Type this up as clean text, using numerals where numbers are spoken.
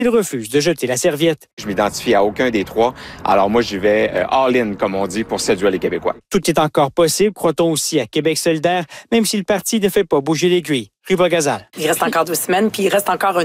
Il refuse de jeter la serviette. Je m'identifie à aucun des trois. Alors moi, j'y vais all-in, comme on dit, pour séduire les Québécois. Tout est encore possible, croit-on aussi à Québec solidaire, même si le parti ne fait pas bouger l'aiguille. Ruba Gazal. Il reste encore 2 semaines, puis il reste encore